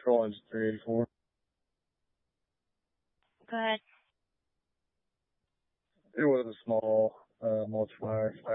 Control engine 384. Go ahead. It was a small multiplier.